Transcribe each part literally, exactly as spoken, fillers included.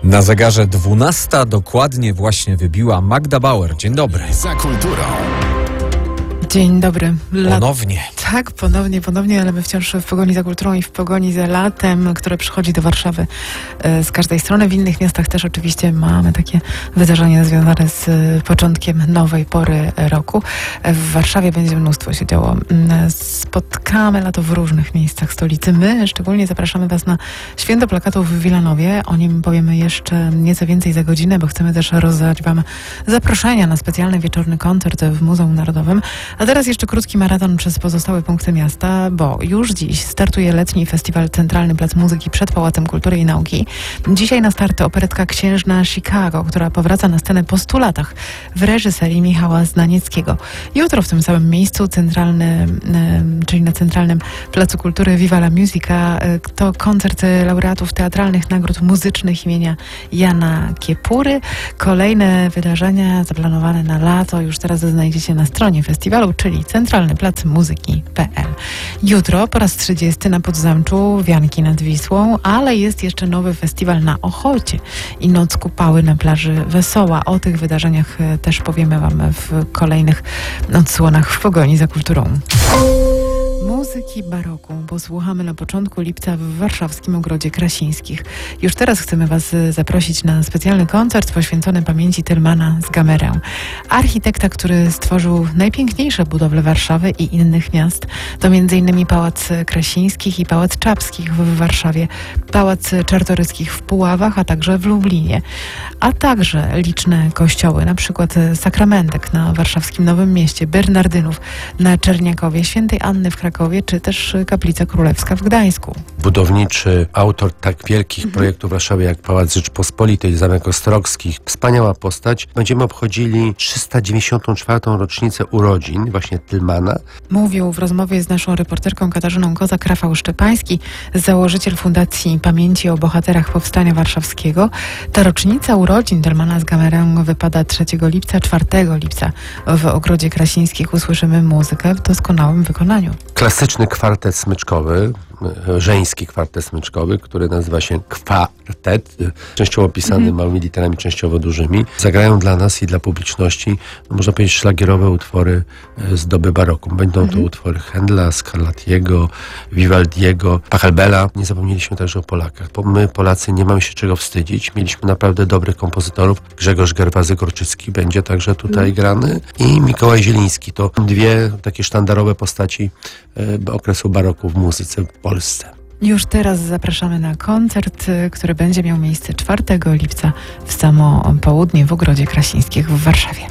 Na zegarze dwunasta dokładnie właśnie wybiła Magda Bauer. Dzień dobry. Za kulturą. Dzień dobry. Lat... Ponownie. Tak, ponownie, ponownie, ale my wciąż w pogoni za kulturą i w pogoni za latem, które przychodzi do Warszawy e, z każdej strony. W innych miastach też oczywiście mamy takie wydarzenia związane z e, początkiem nowej pory roku. E, w Warszawie będzie mnóstwo się działo. E, spotkamy lato w różnych miejscach stolicy. My szczególnie zapraszamy Was na Święto Plakatów w Wilanowie. O nim powiemy jeszcze nieco więcej za godzinę, bo chcemy też rozdać Wam zaproszenia na specjalny wieczorny koncert w Muzeum Narodowym. A teraz jeszcze krótki maraton przez pozostałe punkty miasta, bo już dziś startuje letni festiwal Centralny Plac Muzyki przed Pałacem Kultury i Nauki. Dzisiaj na start operetka Księżna Chicago, która powraca na scenę po stu latach w reżyserii Michała Znanieckiego. Jutro w tym samym miejscu, centralny, czyli na Centralnym Placu Kultury Viva la Musica, to koncert laureatów teatralnych nagród muzycznych imienia Jana Kiepury. Kolejne wydarzenia zaplanowane na lato już teraz znajdziecie na stronie festiwalu, czyli Centralny Plac Muzyki kropka pe el. Jutro po raz trzydziesty na Podzamczu Wianki nad Wisłą, ale jest jeszcze nowy festiwal na Ochocie i Noc Kupały na plaży Wesoła. O tych wydarzeniach też powiemy Wam w kolejnych odsłonach w pogoni za kulturą. Muzyki baroku posłuchamy na początku lipca w warszawskim Ogrodzie Krasińskich. Już teraz chcemy Was zaprosić na specjalny koncert poświęcony pamięci Tylmana z Gamerę. Architekta, który stworzył najpiękniejsze budowle Warszawy i innych miast, to m.in. Pałac Krasińskich i Pałac Czapskich w Warszawie, Pałac Czartoryskich w Puławach, a także w Lublinie, a także liczne kościoły, na przykład Sakramentek na warszawskim Nowym Mieście, Bernardynów na Czerniakowie, Świętej Anny w Krakowie, czy też Kaplica Królewska w Gdańsku. Budowniczy, autor tak wielkich mhm. projektów w Warszawie jak Pałac Rzeczpospolitej, Zamek Ostrogski. Wspaniała postać. Będziemy obchodzili trzysta dziewięćdziesiątą czwartą rocznicę urodzin właśnie Tylmana. Mówił w rozmowie z naszą reporterką Katarzyną Kozak Rafał Szczepański, założyciel Fundacji Pamięci o Bohaterach Powstania Warszawskiego. Ta rocznica urodzin Tylmana z Gamerę wypada trzeciego lipca, czwartego lipca. W Ogrodzie Krasińskich usłyszymy muzykę w doskonałym wykonaniu. Klasyczny kwartet smyczkowy, żeński kwartet smyczkowy, który nazywa się kwartet, częściowo pisany mm. małymi literami, częściowo dużymi. Zagrają dla nas i dla publiczności, no można powiedzieć, szlagierowe utwory z doby baroku. Będą mm. to utwory Händla, Scarlattiego, Vivaldiego, Pachelbela. Nie zapomnieliśmy także o Polakach. My, Polacy, nie mamy się czego wstydzić. Mieliśmy naprawdę dobrych kompozytorów. Grzegorz Gerwazy-Korczycki będzie także tutaj mm. grany i Mikołaj Zieliński. To dwie takie sztandarowe postaci e, okresu baroku w muzyce w Polsce. Już teraz zapraszamy na koncert, który będzie miał miejsce czwartego lipca w samo południe w Ogrodzie Krasińskich w Warszawie.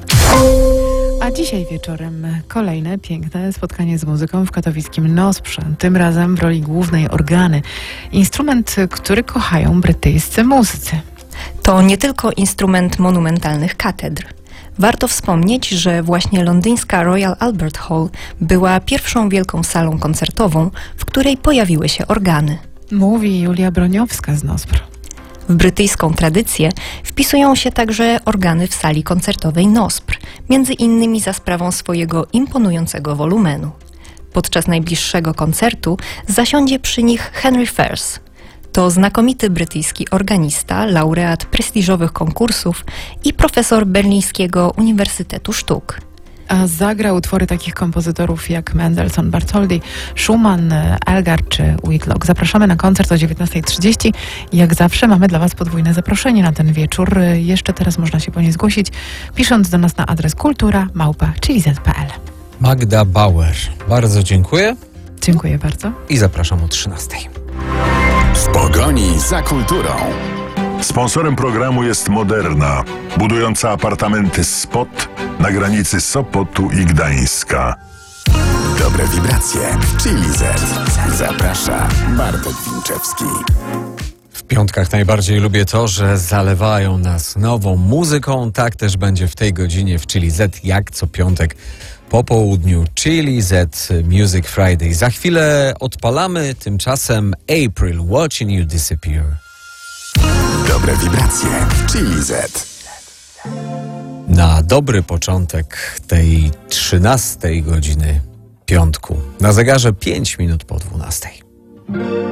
A dzisiaj wieczorem kolejne piękne spotkanie z muzyką w katowickim Nosprze. Tym razem w roli głównej organy. Instrument, który kochają brytyjscy muzycy. To nie tylko instrument monumentalnych katedr. Warto wspomnieć, że właśnie londyńska Royal Albert Hall była pierwszą wielką salą koncertową, w której pojawiły się organy. Mówi Julia Broniowska z Nospr. W brytyjską tradycję wpisują się także organy w sali koncertowej Nospr, między innymi za sprawą swojego imponującego wolumenu. Podczas najbliższego koncertu zasiądzie przy nich Henry Fairs. To znakomity brytyjski organista, laureat prestiżowych konkursów i profesor Berlińskiego Uniwersytetu Sztuk. A zagra utwory takich kompozytorów jak Mendelssohn, Bartholdy, Schumann, Elgar czy Whitlock. Zapraszamy na koncert o dziewiętnasta trzydzieści. Jak zawsze mamy dla Was podwójne zaproszenie na ten wieczór. Jeszcze teraz można się po nie zgłosić, pisząc do nas na adres kultura małpa chili zet kropka pe el. Magda Bauer. Bardzo dziękuję. Dziękuję bardzo. I zapraszam o trzynastej. W pogoni za kulturą. Sponsorem programu jest Moderna, budująca apartamenty Spot na granicy Sopotu i Gdańska. Dobre wibracje w Chili Zet. Zaprasza Bartek Winczewski. W piątkach najbardziej lubię to, że zalewają nas nową muzyką. Tak też będzie w tej godzinie w Chili Z, jak co piątek po południu. Chili Z Music Friday. Za chwilę odpalamy, tymczasem April, Watching You Disappear. Dobre wibracje w Chili Z. Na dobry początek tej trzynastej godziny piątku. Na zegarze pięć minut po dwunastej.